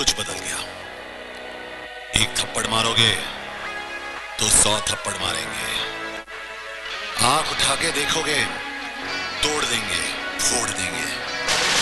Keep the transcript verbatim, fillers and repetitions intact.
कुछ बदल गया। एक थप्पड़ मारोगे तो सौ थप्पड़ मारेंगे। आंख उठा के देखोगे, तोड़ देंगे, फोड़ देंगे।